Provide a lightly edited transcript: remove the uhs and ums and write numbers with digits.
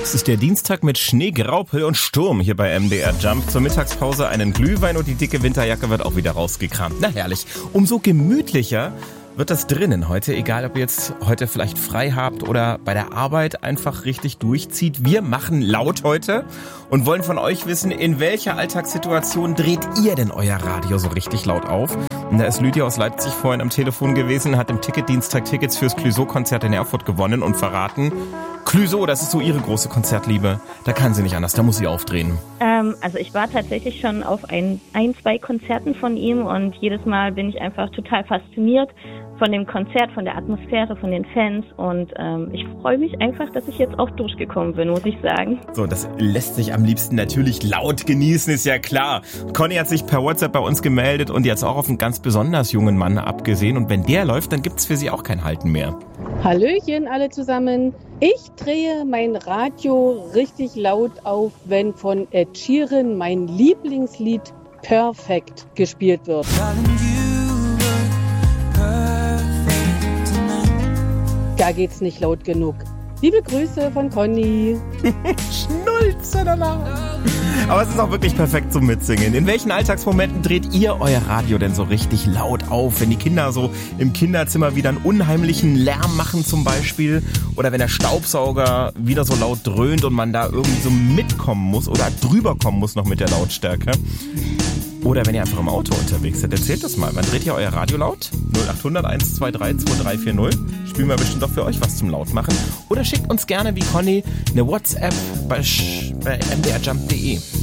Es ist der Dienstag mit Schnee, Graupel und Sturm hier bei MDR Jump. Zur Mittagspause einen Glühwein und die dicke Winterjacke wird auch wieder rausgekramt. Na herrlich. Umso gemütlicher wird das drinnen heute, egal ob ihr jetzt heute vielleicht frei habt oder bei der Arbeit einfach richtig durchzieht. Wir machen laut heute und wollen von euch wissen, in welcher Alltagssituation dreht ihr denn euer Radio so richtig laut auf? Und da ist Lydia aus Leipzig vorhin am Telefon gewesen, hat im Ticketdienstag Tickets fürs Clouseau-Konzert in Erfurt gewonnen und verraten, Clouseau, das ist so ihre große Konzertliebe. Da kann sie nicht anders, da muss sie aufdrehen. Also ich war tatsächlich schon auf zwei Konzerten von ihm und jedes Mal bin ich einfach total fasziniert von dem Konzert, von der Atmosphäre, von den Fans und ich freue mich einfach, dass ich jetzt auch durchgekommen bin, muss ich sagen. So, das lässt sich am liebsten natürlich laut genießen, ist ja klar. Conny hat sich per WhatsApp bei uns gemeldet und jetzt auch auf einen ganz besonders jungen Mann abgesehen und wenn der läuft, dann gibt's für sie auch kein Halten mehr. Hallöchen alle zusammen. Ich drehe mein Radio richtig laut auf, wenn von Ed Sheeran mein Lieblingslied Perfect gespielt wird. Da geht's nicht laut genug. Liebe Grüße von Conny. Schnulze danach. Aber es ist auch wirklich perfekt zum Mitsingen. In welchen Alltagsmomenten dreht ihr euer Radio denn so richtig laut auf? Wenn die Kinder so im Kinderzimmer wieder einen unheimlichen Lärm machen zum Beispiel. Oder wenn der Staubsauger wieder so laut dröhnt und man da irgendwie so mitkommen muss oder drüber kommen muss noch mit der Lautstärke. Oder wenn ihr einfach im Auto unterwegs seid, erzählt das mal. Wann dreht ihr euer Radio laut? 0800 123 2340. Spielen wir bestimmt doch für euch was zum Lautmachen. Oder schickt uns gerne wie Conny eine WhatsApp bei mdrjump.de.